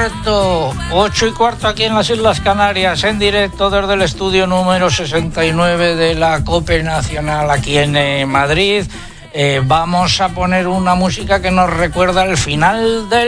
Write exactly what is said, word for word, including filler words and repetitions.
cuarto, ocho y cuarto aquí en las Islas Canarias, en directo desde el estudio número sesenta y nueve de la COPE Nacional aquí en eh, Madrid. Eh, vamos a poner una música que nos recuerda el final del